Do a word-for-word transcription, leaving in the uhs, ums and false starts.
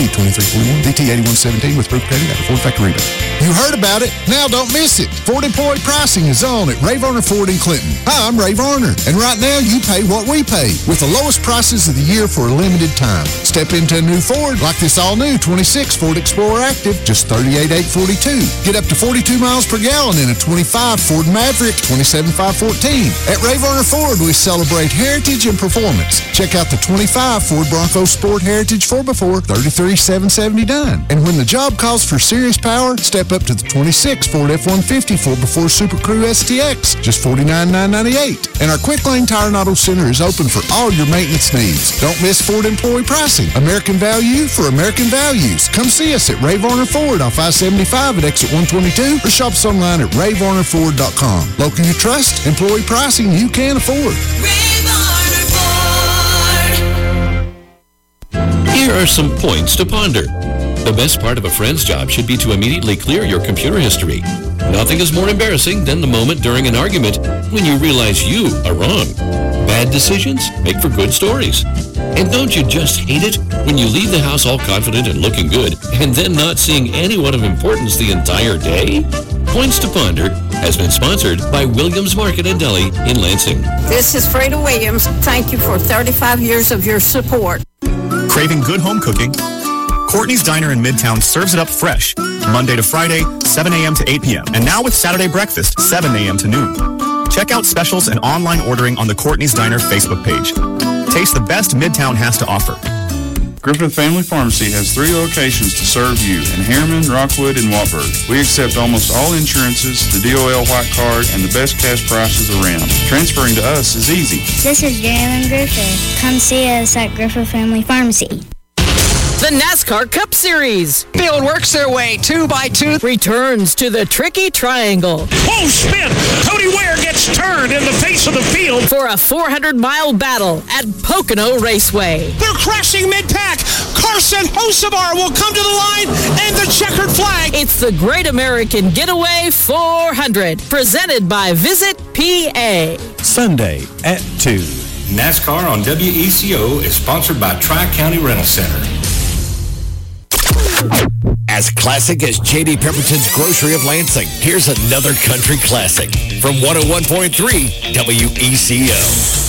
twenty-three forty-one, D T eighty-one seventeen with proof credit after Ford factory rebate. You heard about it. Now don't miss it. Ford employee pricing is on at Ray Varner Ford in Clinton. Hi, I'm Ray Varner, and right now you pay what we pay with the lowest prices of the year for a limited time. Step into a new Ford like this all-new twenty-six Ford Explorer Active, just thirty-eight thousand eight hundred forty-two dollars. Get up to forty-two miles per gallon in a twenty-five Ford Maverick, twenty-seven thousand five hundred fourteen dollars. At Ray Varner Ford, we celebrate heritage and performance. Check out the twenty-five Ford Bronco Sport Heritage four by four, thirty-three thousand seven hundred seventy-nine dollars. And when the job calls for serious power, step up to the twenty-six Ford F one fifty four by four Super Crew S T X, just forty-nine thousand nine hundred ninety-eight dollars. And our Quick Lane Tire and Auto Center is open for all your maintenance needs. Don't miss Ford employee pricing. American value for American values. Come see us at Ray Varner Ford off I seventy-five at exit one twenty-two or shop us online at ray varner ford dot com. Local you trust, employee pricing you can afford. Ray Varner Ford. Here are some points to ponder. The best part of a friend's job should be to immediately clear your computer history. Nothing is more embarrassing than the moment during an argument when you realize you are wrong. Bad decisions make for good stories. And don't you just hate it when you leave the house all confident and looking good and then not seeing anyone of importance the entire day? Points to Ponder has been sponsored by Williams Market and Deli in Lansing. This is Freda Williams. Thank you for thirty-five years of your support. Craving good home cooking? Courtney's Diner in Midtown serves it up fresh, Monday to Friday, seven a.m. to eight p.m. And now with Saturday breakfast, seven a.m. to noon. Check out specials and online ordering on the Courtney's Diner Facebook page. Taste the best Midtown has to offer. Griffith Family Pharmacy has three locations to serve you in Harriman, Rockwood, and Wartburg. We accept almost all insurances, the D O L White Card, and the best cash prices around. Transferring to us is easy. This is Jalen Griffith. Come see us at Griffith Family Pharmacy. The NASCAR Cup Series. Field works their way two by two. Returns to the tricky triangle. Oh, spin! Cody Ware gets turned in the face of the field. For a four hundred mile battle at Pocono Raceway. They're crashing mid-pack. Carson Hocevar will come to the line and the checkered flag. It's the Great American Getaway four hundred. Presented by Visit P A. Sunday at two. NASCAR on W E C O is sponsored by Tri-County Rental Center. As classic as J D. Pemberton's Grocery of Lansing, here's another country classic from one oh one point three W E C O.